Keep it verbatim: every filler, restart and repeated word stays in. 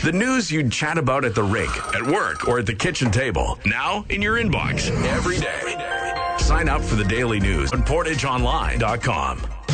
The news you'd chat about at the rink, at work, or at the kitchen table. Now in your inbox every day. Sign up for the daily news on portage online dot com.